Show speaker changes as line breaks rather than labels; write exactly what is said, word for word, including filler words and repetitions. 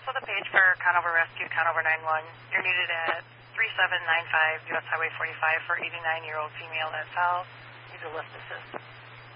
also the page for Conover Rescue, Conover nine one. You're needed at three seven nine five U S Highway forty-five for eighty-nine-year-old female that fell. Needs a lift assist.